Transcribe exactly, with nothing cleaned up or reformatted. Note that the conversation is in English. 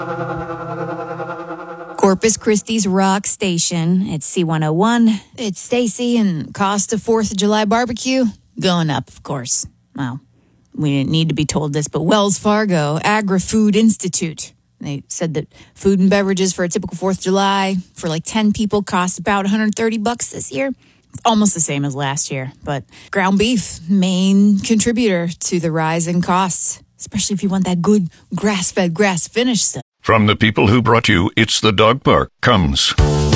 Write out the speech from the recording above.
Corpus Christi's Rock Station. It's C one oh one. It's Stacy, and cost of fourth of July barbecue going up, of course. Well, we didn't need to be told this, but Wells Fargo Agri-Food Institute. They said that food and beverages for a typical fourth of July for like ten people cost about one hundred thirty bucks this year. It's almost the same as last year, but ground beef, main contributor to the rise in costs, especially if you want that good grass-fed, grass-finished stuff. From the people who brought you It's the Dog Park comes